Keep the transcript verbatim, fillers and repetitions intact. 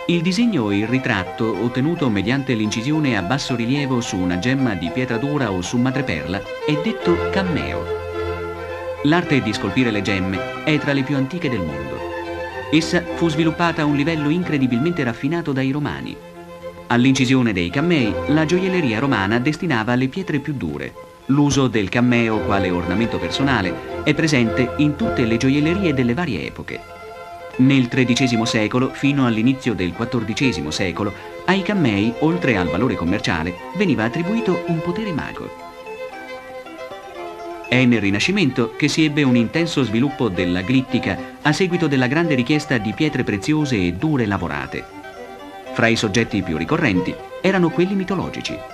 Il disegno o il ritratto, ottenuto mediante l'incisione a basso rilievo su una gemma di pietra dura o su madreperla, è detto cammeo. L'arte di scolpire le gemme è tra le più antiche del mondo. Essa fu sviluppata a un livello incredibilmente raffinato dai Romani. All'incisione dei cammei, la gioielleria romana destinava le pietre più dure. L'uso del cammeo quale ornamento personale è presente in tutte le gioiellerie delle varie epoche. Nel tredicesimo secolo, fino all'inizio del quattordicesimo secolo, ai cammei, oltre al valore commerciale, veniva attribuito un potere magico. È nel Rinascimento che si ebbe un intenso sviluppo della glittica a seguito della grande richiesta di pietre preziose e dure lavorate. Fra i soggetti più ricorrenti erano quelli mitologici.